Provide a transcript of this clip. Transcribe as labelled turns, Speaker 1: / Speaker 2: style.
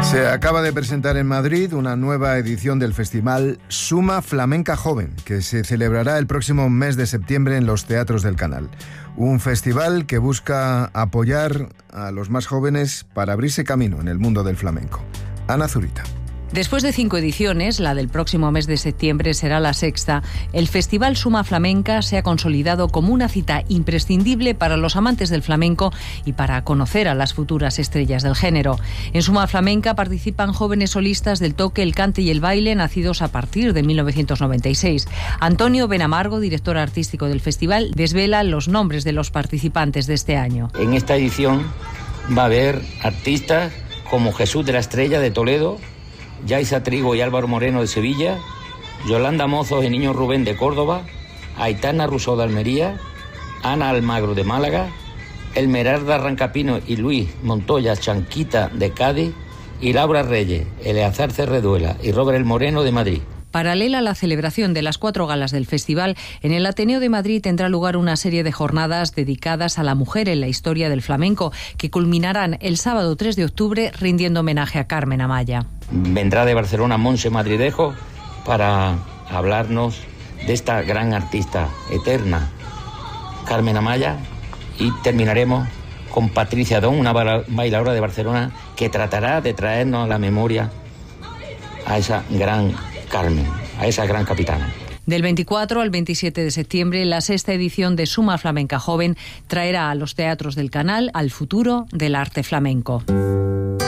Speaker 1: Se acaba de presentar en Madrid una nueva edición del festival Suma Flamenca Joven, que se celebrará el próximo mes de septiembre en los teatros del Canal. Un festival que busca apoyar a los más jóvenes para abrirse camino en el mundo del flamenco. Ana Zurita.
Speaker 2: Después de 5 ediciones, la del próximo mes de septiembre será la 6ª, el Festival Suma Flamenca se ha consolidado como una cita imprescindible para los amantes del flamenco y para conocer a las futuras estrellas del género. En Suma Flamenca participan jóvenes solistas del toque, el cante y el baile nacidos a partir de 1996. Antonio Benamargo, director artístico del festival, desvela los nombres de los participantes de este año.
Speaker 3: En esta edición va a haber artistas como Jesús de la Estrella de Toledo, Yaisa Trigo y Álvaro Moreno de Sevilla, Yolanda Mozos y Niño Rubén de Córdoba, Aitana Rousseau de Almería, Ana Almagro de Málaga, Elmerarda Rancapino y Luis Montoya Chanquita de Cádiz y Laura Reyes, Eleazar Cerreduela y Robert El Moreno de Madrid.
Speaker 2: Paralela a la celebración de las 4 galas del festival, en el Ateneo de Madrid tendrá lugar una serie de jornadas dedicadas a la mujer en la historia del flamenco, que culminarán el sábado 3 de octubre rindiendo homenaje a Carmen Amaya.
Speaker 3: Vendrá de Barcelona Montse Madridejo para hablarnos de esta gran artista eterna, Carmen Amaya, y terminaremos con Patricia Don, una bailadora de Barcelona, que tratará de traernos a la memoria a esa gran Carmen, a esa gran capitana.
Speaker 2: Del 24 al 27 de septiembre, la 6ª edición de Suma Flamenca Joven traerá a los teatros del Canal al futuro del arte flamenco.